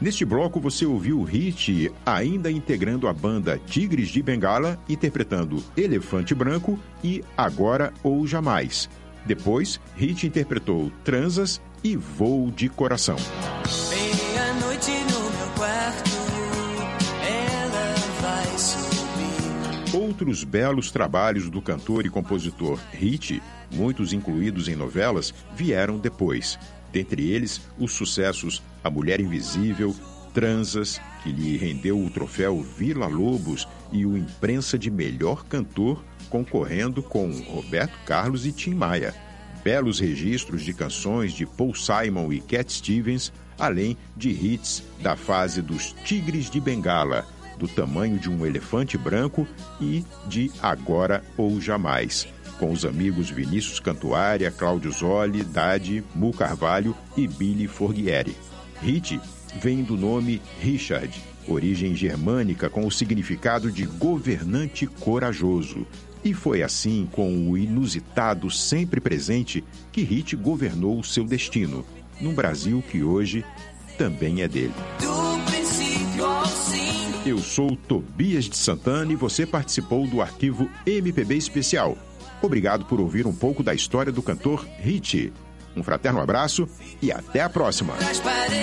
Neste bloco você ouviu Hit ainda integrando a banda Tigres de Bengala, interpretando Elefante Branco e Agora ou Jamais. Depois, Hit interpretou Transas e Voo de Coração. Meia-noite no meu quarto, ela vai subir. Outros belos trabalhos do cantor e compositor Hit, muitos incluídos em novelas, vieram depois. Dentre eles, os sucessos A Mulher Invisível, Transas, que lhe rendeu o troféu Vila Lobos e o Imprensa de Melhor Cantor, concorrendo com Roberto Carlos e Tim Maia. Belos registros de canções de Paul Simon e Cat Stevens, além de hits da fase dos Tigres de Bengala, Do Tamanho de um Elefante Branco e de Agora ou Jamais, com os amigos Vinícius Cantuária, Cláudio Zoli, Dade, Mu Carvalho e Billy Forghieri. Hit vem do nome Richard, origem germânica com o significado de governante corajoso. E foi assim, com o inusitado sempre presente, que Hit governou o seu destino, num Brasil que hoje também é dele. Do princípio ao fim. Eu sou Tobias de Santana e você participou do arquivo MPB Especial. Obrigado por ouvir um pouco da história do cantor Hit. Um fraterno abraço e até a próxima.